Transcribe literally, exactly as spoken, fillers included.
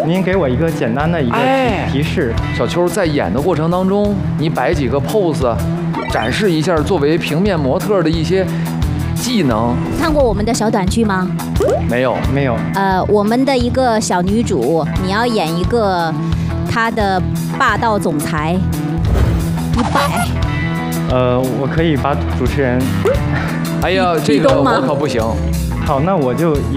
您给我一个简单的一个提,、 哎、 提示。 小秋在演的过程当中，你摆几个 pose， 展示一下作为平面模特的一些技能。 看过我们的小短剧吗？ 没有， 没有。 呃，我们的一个小女主，你要演一个她的霸道总裁，一百。 呃，我可以把主持人。 哎呀，这个我可不行。 好，那我就